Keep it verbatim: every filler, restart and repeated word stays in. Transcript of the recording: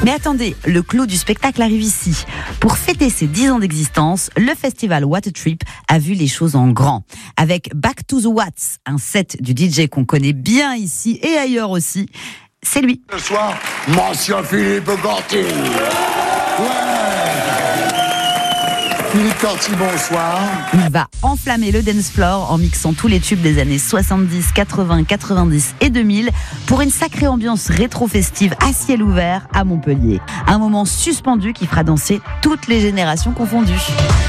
Mais attendez, le clou du spectacle arrive ici. Pour fêter ses dix ans d'existence, le festival What a Trip a vu les choses en grand. Avec Back to the Watts, un set du D J qu'on connaît bien ici et ailleurs aussi. C'est lui. Ce soir, Monsieur Philippe Corti. Ouais. Philippe Corti, bonsoir. Il va enflammer le dance floor en mixant tous les tubes des années soixante-dix, quatre-vingts, quatre-vingt-dix et deux mille pour une sacrée ambiance rétro-festive à ciel ouvert à Montpellier. Un moment suspendu qui fera danser toutes les générations confondues.